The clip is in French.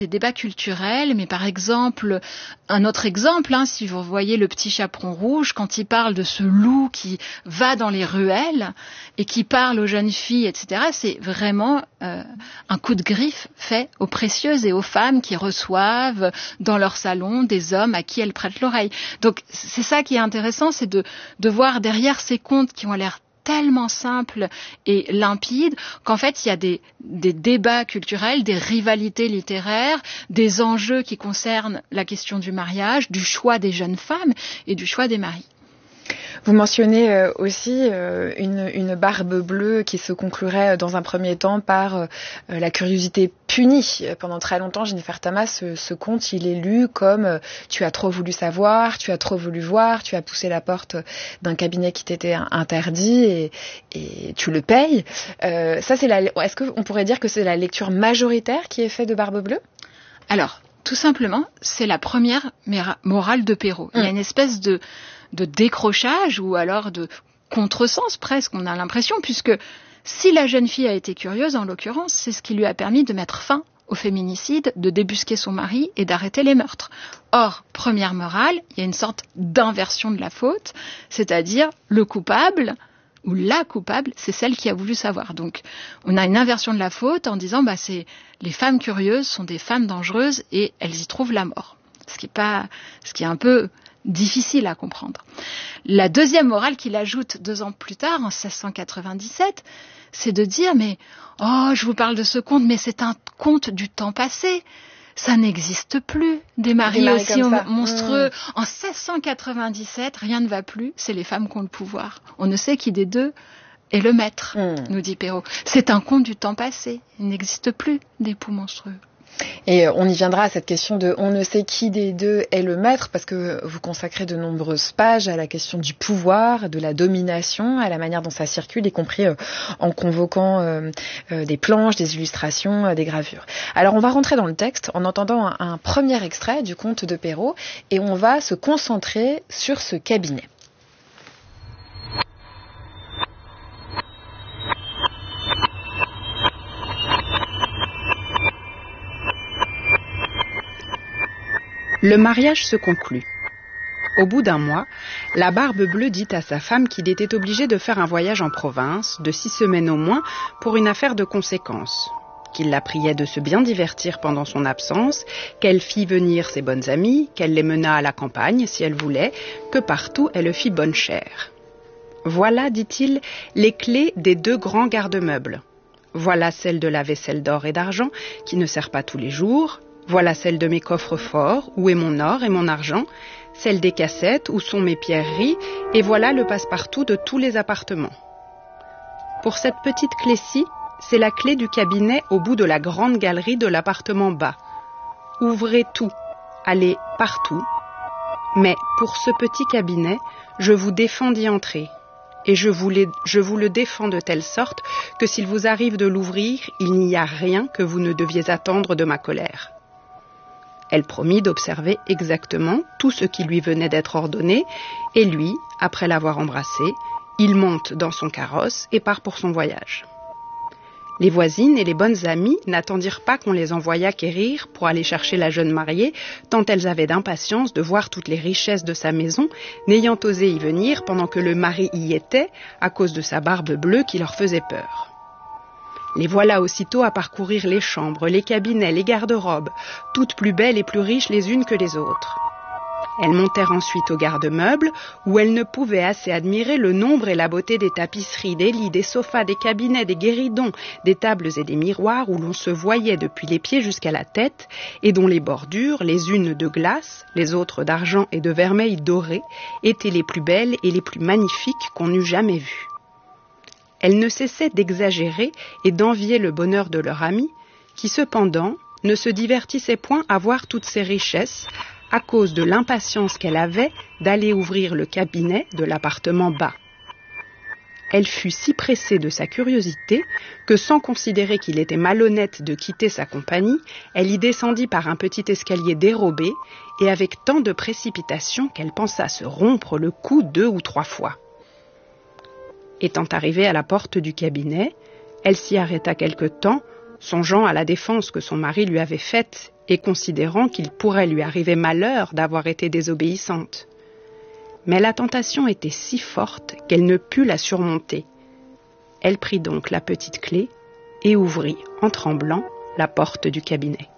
Des débats culturels, mais par exemple, un autre exemple, si vous voyez Le Petit Chaperon Rouge, quand il parle de ce loup qui va dans les ruelles et qui parle aux jeunes filles, etc., c'est vraiment un coup de griffe fait aux précieuses et aux femmes qui reçoivent dans leur salon des hommes à qui elles prêtent l'oreille. Donc c'est ça qui est intéressant, c'est de voir derrière ces contes qui ont l'air tellement simple et limpide qu'en fait il y a des débats culturels, des rivalités littéraires, des enjeux qui concernent la question du mariage, du choix des jeunes femmes et du choix des maris. Vous mentionnez aussi une barbe bleue qui se conclurait dans un premier temps par la curiosité punie. Pendant très longtemps, Jennifer Thomas, ce conte, il est lu comme tu as trop voulu savoir, tu as trop voulu voir, tu as poussé la porte d'un cabinet qui t'était interdit et tu le payes. Est-ce qu'on pourrait dire que c'est la lecture majoritaire qui est faite de Barbe bleue ? Alors, tout simplement, c'est la première morale de Perrault. Il y a une espèce de décrochage ou alors de contresens presque, on a l'impression, puisque si la jeune fille a été curieuse, en l'occurrence, c'est ce qui lui a permis de mettre fin au féminicide, de débusquer son mari et d'arrêter les meurtres. Or, première morale, il y a une sorte d'inversion de la faute, c'est-à-dire le coupable ou la coupable, c'est celle qui a voulu savoir. Donc, on a une inversion de la faute en disant les femmes curieuses sont des femmes dangereuses et elles y trouvent la mort. Ce qui est un peu difficile à comprendre. La deuxième morale qu'il ajoute 2 ans plus tard, en 1697, c'est de dire je vous parle de ce conte, mais c'est un conte du temps passé. Ça n'existe plus, des maris aussi monstrueux. En 1697, rien ne va plus, c'est les femmes qui ont le pouvoir. On ne sait qui des deux est le maître, nous dit Perrault. C'est un conte du temps passé. Il n'existe plus d'époux monstrueux. Et on y viendra à cette question de on ne sait qui des deux est le maître, parce que vous consacrez de nombreuses pages à la question du pouvoir, de la domination, à la manière dont ça circule, y compris en convoquant des planches, des illustrations, des gravures. Alors on va rentrer dans le texte en entendant un premier extrait du conte de Perrault et on va se concentrer sur ce cabinet. Le mariage se conclut. Au bout d'un mois, la Barbe bleue dit à sa femme qu'il était obligé de faire un voyage en province, de 6 semaines au moins, pour une affaire de conséquence. Qu'il la priait de se bien divertir pendant son absence, qu'elle fit venir ses bonnes amies, qu'elle les menât à la campagne si elle voulait, que partout elle le fit bonne chère. Voilà, dit-il, les clés des 2 grands garde-meubles. Voilà celle de la vaisselle d'or et d'argent, qui ne sert pas tous les jours. Voilà celle de mes coffres forts, où est mon or et mon argent, celle des cassettes, où sont mes pierreries, et voilà le passe-partout de tous les appartements. Pour cette petite clé-ci, c'est la clé du cabinet au bout de la grande galerie de l'appartement bas. Ouvrez tout, allez partout, mais pour ce petit cabinet, je vous défends d'y entrer. Et je vous le défends de telle sorte que s'il vous arrive de l'ouvrir, il n'y a rien que vous ne deviez attendre de ma colère. Elle promit d'observer exactement tout ce qui lui venait d'être ordonné, et lui, après l'avoir embrassé, il monte dans son carrosse et part pour son voyage. Les voisines et les bonnes amies n'attendirent pas qu'on les envoyât quérir pour aller chercher la jeune mariée, tant elles avaient d'impatience de voir toutes les richesses de sa maison, n'ayant osé y venir pendant que le mari y était, à cause de sa barbe bleue qui leur faisait peur. Les voilà aussitôt à parcourir les chambres, les cabinets, les garde-robes, toutes plus belles et plus riches les unes que les autres. Elles montèrent ensuite au garde-meubles, où elles ne pouvaient assez admirer le nombre et la beauté des tapisseries, des lits, des sofas, des cabinets, des guéridons, des tables et des miroirs où l'on se voyait depuis les pieds jusqu'à la tête, et dont les bordures, les unes de glace, les autres d'argent et de vermeil doré, étaient les plus belles et les plus magnifiques qu'on eût jamais vues. Elles ne cessaient d'exagérer et d'envier le bonheur de leur amie, qui cependant ne se divertissait point à voir toutes ces richesses, à cause de l'impatience qu'elle avait d'aller ouvrir le cabinet de l'appartement bas. Elle fut si pressée de sa curiosité que, sans considérer qu'il était malhonnête de quitter sa compagnie, elle y descendit par un petit escalier dérobé et avec tant de précipitation qu'elle pensa se rompre le cou 2 ou 3 fois. Étant arrivée à la porte du cabinet, elle s'y arrêta quelque temps songeant à la défense que son mari lui avait faite et considérant qu'il pourrait lui arriver malheur d'avoir été désobéissante. Mais la tentation était si forte qu'elle ne put la surmonter. Elle prit donc la petite clé et ouvrit, en tremblant, la porte du cabinet.